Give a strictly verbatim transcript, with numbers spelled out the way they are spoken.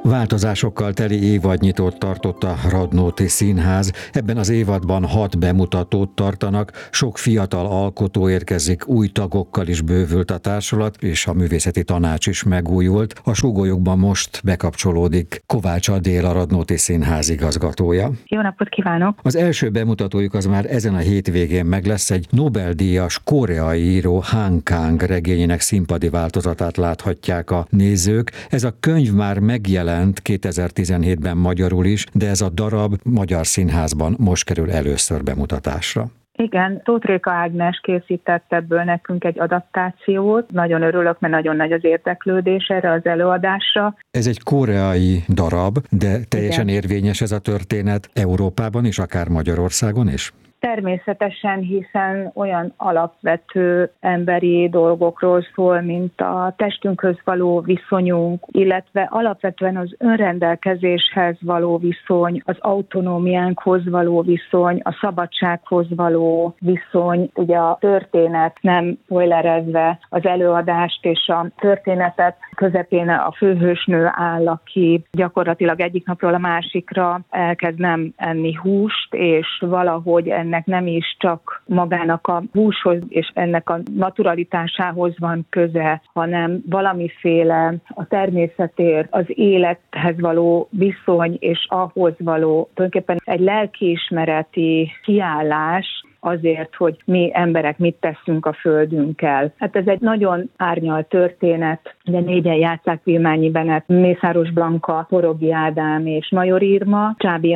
Változásokkal teli évadnyitót tartott a Radnóti Színház. Ebben az évadban hat bemutatót tartanak, sok fiatal alkotó érkezik, új tagokkal is bővült a társulat, és a művészeti tanács is megújult. A súgolyokban most bekapcsolódik Kovács Adél, a Radnóti Színház igazgatója. Jó napot kívánok! Az első bemutatójuk az már ezen a hétvégén meg lesz, egy Nobel-díjas koreai író Han Kang regényének színpadi változatát láthatják a nézők. Ez a könyv már megjelent kétezer-tizenhétben magyarul is, de ez a darab magyar színházban most kerül először bemutatásra. Igen, Tóth Réka Ágnes készített ebből nekünk egy adaptációt. Nagyon örülök, mert nagyon nagy az érdeklődés erre az előadásra. Ez egy koreai darab, de teljesen Igen. érvényes ez a történet Európában is, akár Magyarországon is? Természetesen, hiszen olyan alapvető emberi dolgokról szól, mint a testünkhöz való viszonyunk, illetve alapvetően az önrendelkezéshez való viszony, az autonómiánkhoz való viszony, a szabadsághoz való viszony. Ugye a történet, nem spoilerezve az előadást és a történetet, közepén a főhősnő áll, aki gyakorlatilag egyik napról a másikra elkezd nem enni húst, és valahogy ennek nem is csak magának a húshoz és ennek a naturalitásához van köze, hanem valamiféle a természetért, az élethez való viszony és ahhoz való tulajdonképpen egy lelkiismereti kiállás azért, hogy mi emberek mit teszünk a földünkkel. Hát ez egy nagyon árnyalt történet, de négyen játsszák: Vilmányi Bennett, Mészáros Blanka, Porogi Ádám és Major Irma. Csábi